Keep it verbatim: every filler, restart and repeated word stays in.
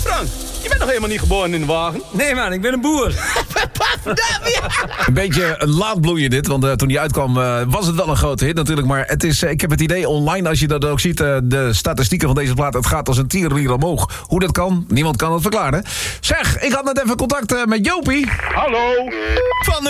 Frank, je bent nog helemaal niet geboren in de wagen. Nee man, ik ben een boer. Een beetje een laat bloeien dit, want uh, toen die uitkwam uh, was het wel een grote hit natuurlijk. Maar het is, uh, ik heb het idee online, als je dat ook ziet, uh, de statistieken van deze plaat, het gaat als een tierenlier omhoog. Hoe dat kan, niemand kan het verklaren. Zeg, ik had net even contact uh, met Jopie. Hallo. Van